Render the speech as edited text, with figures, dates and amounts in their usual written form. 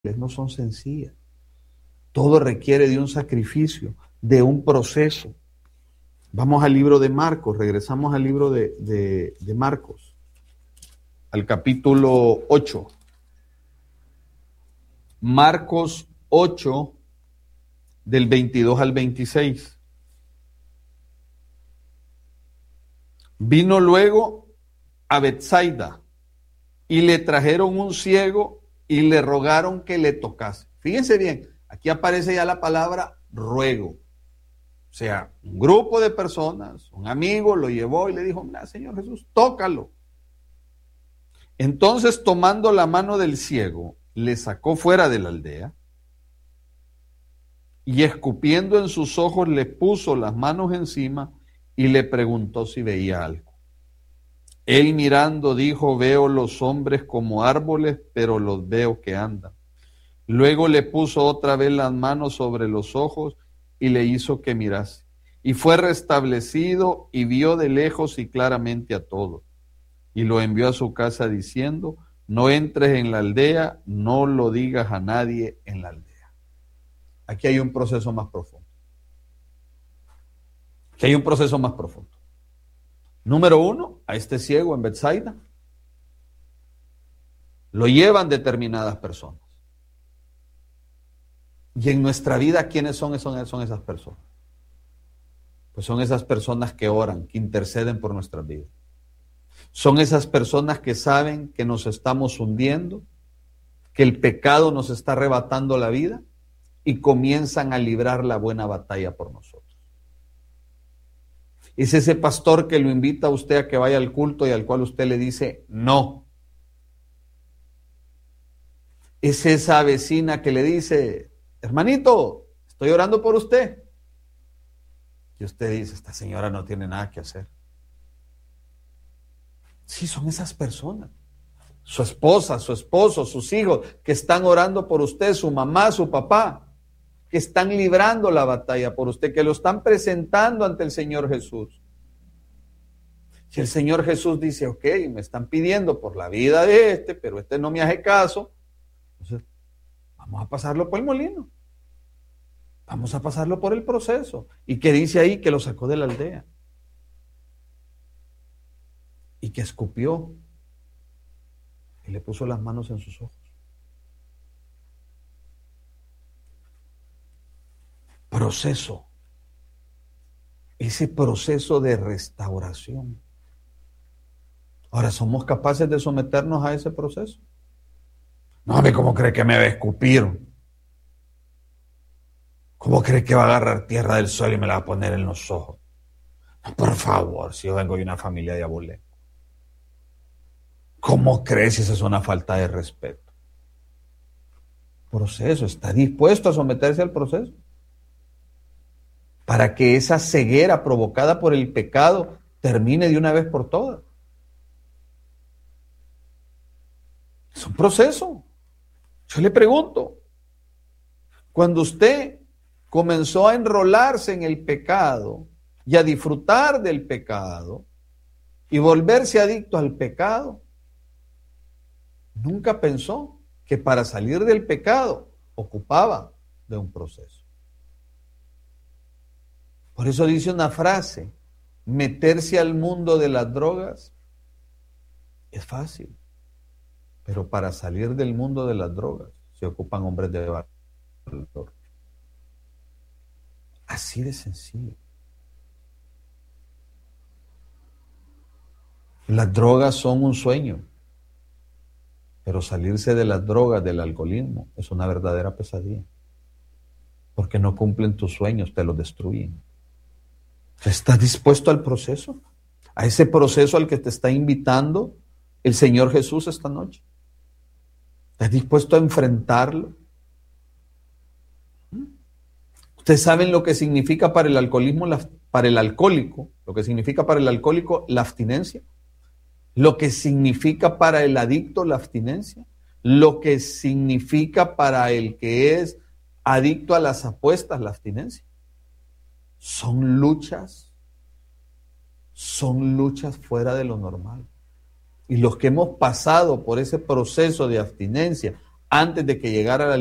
no son sencillas. Todo requiere de un sacrificio, de un proceso. Vamos al libro de Marcos, regresamos al libro de Marcos, al capítulo 8. Marcos 8, del 22 al 26. Vino luego a Betsaida y le trajeron un ciego y le rogaron que le tocase. Fíjense bien, aquí aparece ya la palabra ruego. O sea, un grupo de personas, un amigo lo llevó y le dijo: mira, Señor Jesús, tócalo. Entonces, tomando la mano del ciego, le sacó fuera de la aldea y escupiendo en sus ojos le puso las manos encima y le preguntó si veía algo. Él mirando dijo: veo los hombres como árboles, pero los veo que andan. Luego le puso otra vez las manos sobre los ojos y le hizo que mirase. Y fue restablecido y vio de lejos y claramente a todos. Y lo envió a su casa diciendo: no entres en la aldea, no lo digas a nadie en la aldea. Aquí hay un proceso más profundo. Aquí hay un proceso más profundo. Número uno, a este ciego en Betsaida lo llevan determinadas personas. Y en nuestra vida, ¿quiénes son esas personas? Pues son esas personas que oran, que interceden por nuestras vidas. Son esas personas que saben que nos estamos hundiendo, que el pecado nos está arrebatando la vida y comienzan a librar la buena batalla por nosotros. Es ese pastor que lo invita a usted a que vaya al culto y al cual usted le dice no. Es esa vecina que le dice: hermanito, estoy orando por usted. Y usted dice: esta señora no tiene nada que hacer. Sí, son esas personas. Su esposa, su esposo, sus hijos que están orando por usted, su mamá, su papá, que están librando la batalla por usted, que lo están presentando ante el Señor Jesús. Si el Señor Jesús dice: ok, me están pidiendo por la vida de pero este no me hace caso, entonces vamos a pasarlo por el molino. Vamos a pasarlo por el proceso. ¿Y qué dice ahí? Que lo sacó de la aldea. Y que escupió. Y le puso las manos en sus ojos. Proceso. Ese proceso de restauración. Ahora, ¿somos capaces de someternos a ese proceso? No, ¿cómo cree que me va a escupir? ¿Cómo cree que va a agarrar tierra del suelo y me la va a poner en los ojos? No, por favor, si yo vengo de una familia de abuelos. ¿Cómo crees si esa es una falta de respeto? Proceso, ¿está dispuesto a someterse al proceso? Para que esa ceguera provocada por el pecado termine de una vez por todas. Es un proceso. Yo le pregunto, cuando usted comenzó a enrolarse en el pecado y a disfrutar del pecado y volverse adicto al pecado, nunca pensó que para salir del pecado ocupaba de un proceso. Por eso dice una frase: meterse al mundo de las drogas es fácil, pero para salir del mundo de las drogas se ocupan hombres de valor. Así de sencillo. Las drogas son un sueño, pero salirse de las drogas, del alcoholismo, es una verdadera pesadilla, porque no cumplen tus sueños, te los destruyen. ¿Estás dispuesto al proceso? A ese proceso al que te está invitando el Señor Jesús esta noche. ¿Estás dispuesto a enfrentarlo? Ustedes saben lo que significa para el alcoholismo, para el alcohólico, lo que significa para el alcohólico la abstinencia, lo que significa para el adicto la abstinencia, lo que significa para el que es adicto a las apuestas la abstinencia. Son luchas fuera de lo normal. Y los que hemos pasado por ese proceso de abstinencia antes de que llegara la